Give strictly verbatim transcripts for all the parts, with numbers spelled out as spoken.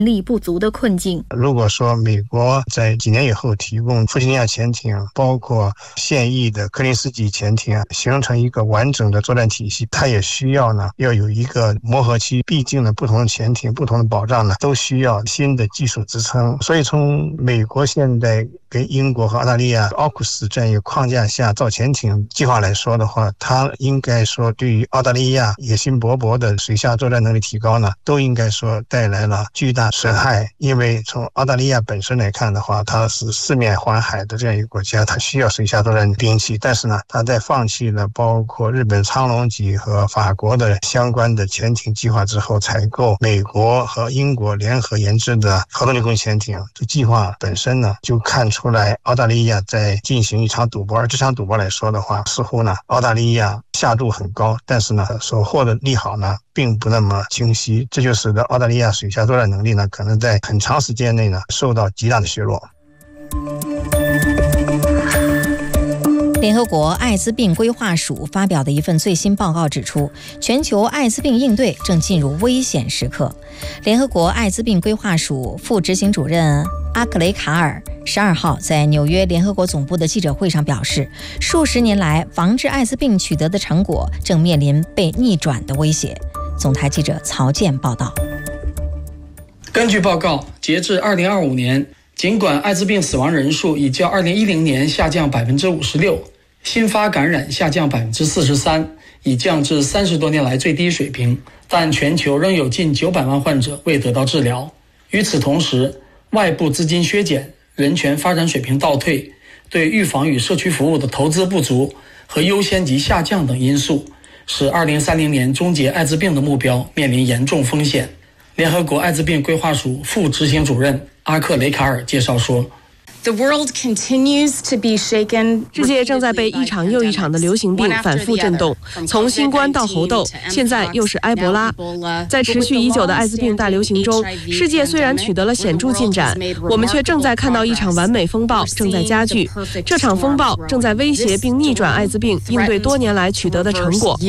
力不足的困境。 如果说美国在几年以后提供弗吉尼亚潜艇，包括现役的柯林斯级潜艇，形成一个完整的作战体系，它也需要呢要有一个磨合期。毕竟呢，不同的潜艇、不同的保障呢，都需要新的技术支撑。所以从美国现在跟英国和澳大利亚奥库斯这样一个框架下造潜艇计划来说的话，它应该说对于澳大利亚野心勃勃的水下作战能力提高呢，都应该说带来了巨大损害。因为从澳大利亚本身来看的话，它是四面环海的这样一个国家，它需要水下作战兵器，但是呢，它在放弃了包括日本苍龙级和法国的相关的潜艇计划之后，采购美国和英国联合研制的核动力攻击潜艇，这计划本身呢，就看出来澳大利亚在进行一场赌博。而这场赌博来说的话，似乎呢，澳大利亚下注很高，但是呢，所获的利好呢，并不那么清晰，这就使得澳大利亚水下作战能力呢，可能在很长时间内呢，受到极大的削弱。 联合国艾滋病规划署发表的一份最新报告指出，全球艾滋病应对正进入危险时刻。联合国艾滋病规划署副执行主任阿克雷卡尔十二号在纽约联合国总部的记者会上表示，数十年来防治艾滋病取得的成果正面临被逆转的威胁。总台记者曹健报道。 根据报告，截至二零二五年，尽管艾滋病死亡人数已较二零一零年下降百分之五十六，新发感染下降百分之四十三，已降至三十多年来最低水平，但全球仍有近九百万患者未得到治疗。与此同时，外部资金削减、人权发展水平倒退、对预防与社区服务的投资不足和优先级下降等因素，使二零三零年终结艾滋病的目标面临严重风险。联合国艾滋病规划署副执行主任阿克雷卡尔介绍说， The world continues to be shaken. 世界正在被一场又一场的流行病反复震动，从新冠到猴痘，现在又是埃博拉。在持续已久的艾滋病大流行中，世界虽然取得了显著进展，我们却正在看到一场完美风暴正在加剧。这场风暴正在威胁并逆转艾滋病应对多年来取得的成果。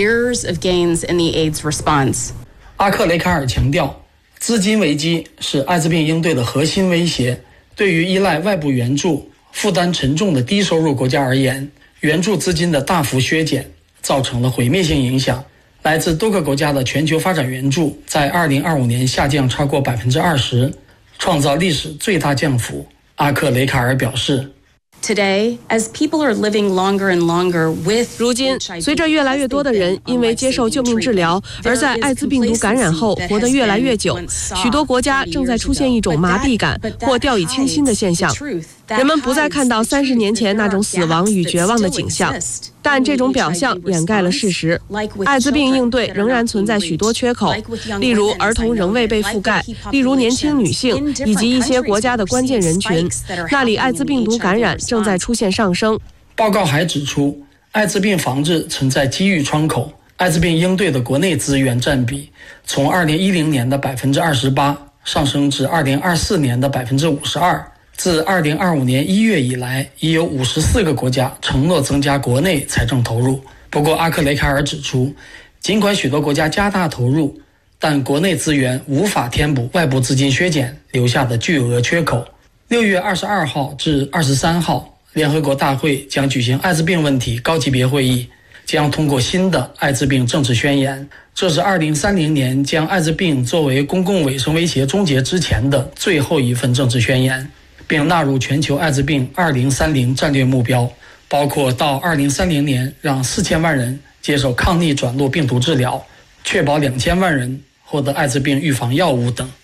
阿克雷卡尔强调，资金危机是艾滋病应对的核心威胁。对于依赖外部援助、负担沉重的低收入国家而言，援助资金的大幅削减造成了毁灭性影响。来自多个国家的全球发展援助在二零二五年下降超过百分之二十，创造历史最大降幅。阿克雷卡尔表示， Today, as people are living longer and longer with 如今，随着越来越多的人因为接受救命治疗，而在艾滋病毒感染后活得越来越久，许多国家正在出现一种麻痹感或掉以轻心的现象。人们不再看到三十年前那种死亡与绝望的景象，但这种表象掩盖了事实。艾滋病应对仍然存在许多缺口，例如儿童仍未被覆盖，例如年轻女性以及一些国家的关键人群，那里艾滋病毒感染正在出现上升。 报告还指出，艾滋病防治存在机遇窗口，艾滋病应对的国内资源占比从二零一零年的百分之二十八上升至二零二四年的百分之五十二。自二零二五年一月以来，已有五十四个国家承诺增加国内财政投入。不过，阿克雷卡尔指出，尽管许多国家加大投入，但国内资源无法填补外部资金削减留下的巨额缺口。六月二十二号至二十三号，联合国大会将举行艾滋病问题高级别会议，将通过新的艾滋病政治宣言。这是二零三零年将艾滋病作为公共卫生威胁终结之前的最后一份政治宣言，并纳入全球艾滋病二零三零战略目标，包括到二零三零年让四千万人接受抗逆转录病毒治疗，确保两千万人获得艾滋病预防药物等。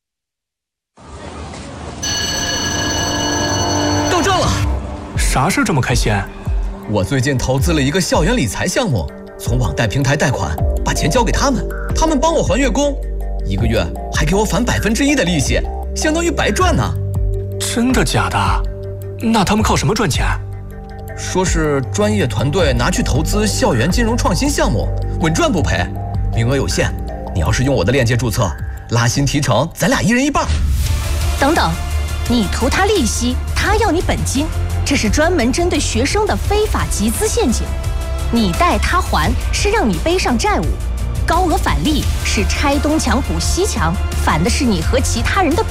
到账了！ 啥事这么开心？ 我最近投资了一个校园理财项目，从网贷平台贷款，把钱交给他们，他们帮我还月供，一个月还给我返百分之一的利息，相当于白赚呢。 真的假的？那他们靠什么赚钱？ 说是专业团队拿去投资校园金融创新项目，稳赚不赔，名额有限。你要是用我的链接注册，拉新提成，咱俩一人一半。 等等，你图他利息，他要你本金，这是专门针对学生的非法集资陷阱。你贷他还是让你背上债务，高额返利是拆东墙补西墙， 反的是你和其他人的